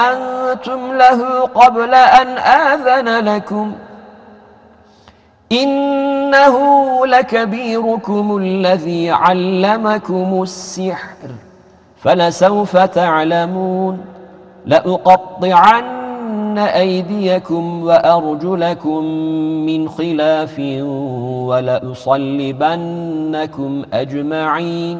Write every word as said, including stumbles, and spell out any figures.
أنتم له قبل أن آذن لكم إنه لكبيركم الذي علمكم السحر فلسوف تعلمون لأقطعن أيديكم وأرجلكم من خلاف ولأصلبنكم أجمعين